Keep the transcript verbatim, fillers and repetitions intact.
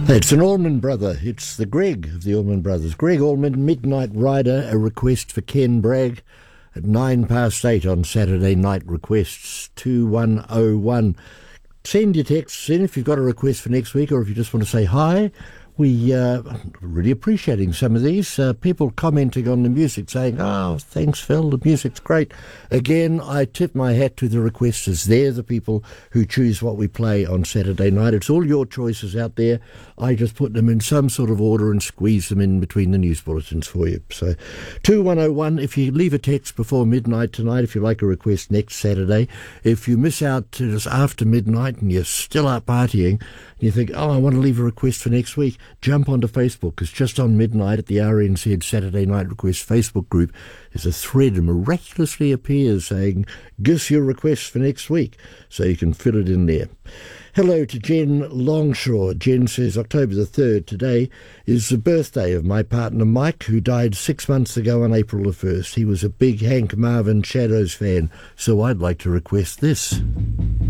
It's an Allman Brother. It's the Greg of the Allman Brothers. Greg Allman, Midnight Rider, a request for Ken Bragg at nine past eight on Saturday night requests, two one oh one. Send your texts in if you've got a request for next week or if you just want to say hi. We uh, really appreciating some of these. Uh, people commenting on the music saying, oh, thanks, Phil, the music's great. Again, I tip my hat to the requesters. They're the people who choose what we play on Saturday night. It's all your choices out there. I just put them in some sort of order and squeeze them in between the news bulletins for you. So two one oh one, if you leave a text before midnight tonight, if you like a request next Saturday. If you miss out to just after midnight and you're still out partying, and you think, oh, I want to leave a request for next week, jump onto Facebook, because just on midnight at the R N Z Saturday Night Request Facebook group, there's a thread that miraculously appears saying, give us your request for next week, so you can fill it in there. Hello to Jen Longshaw. Jen says October the third today is the birthday of my partner Mike, who died six months ago on April the first. He was a big Hank Marvin Shadows fan, so I'd like to request this.